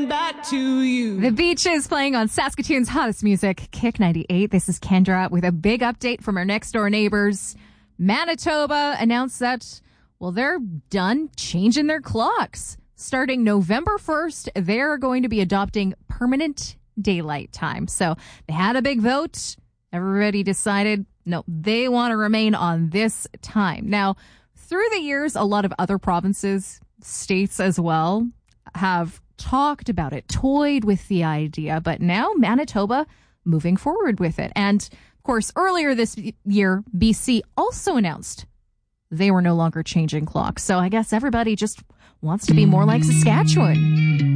back to you. The Beach is playing on Saskatoon's hottest music, Kick 98. This is Kendra with a big update from our next door neighbors. Manitoba announced that, well, they're done changing their clocks. Starting November 1st, they're going to be adopting permanent daylight time. So they had a big vote. Everybody decided, no, they want to remain on this time. Now, through the years, a lot of other provinces, states as well, have talked about it, toyed with the idea, but now Manitoba moving forward with it. And of course, earlier this year, BC also announced they were no longer changing clocks. So I guess everybody just wants to be more like Saskatchewan.